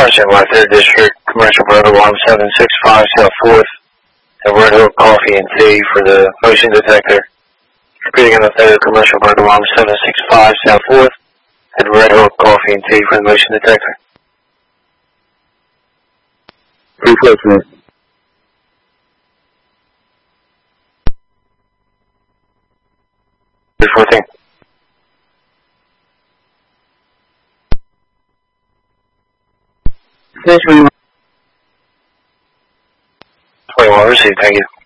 Carson, my 3rd District, Commercial Bread Alarm 765 South 4th, at Red Hook Coffee and Tea for the motion detector. Repeating on the 3rd Commercial Bread Alarm 765 South 4th, at Red Hook Coffee and Tea for the motion detector. Replacement. Reporting. Station 21 received, thank you.